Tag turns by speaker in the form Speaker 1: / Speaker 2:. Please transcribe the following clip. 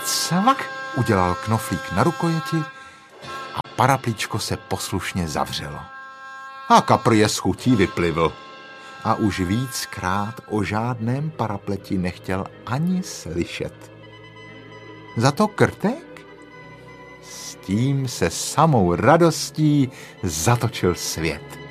Speaker 1: cvak udělal knoflík na rukojeti a paraplíčko se poslušně zavřelo. A kapr je s chutí vyplivl a už víckrát o žádném parapleti nechtěl ani slyšet. Za to Krtek? S tím se samou radostí zatočil svět.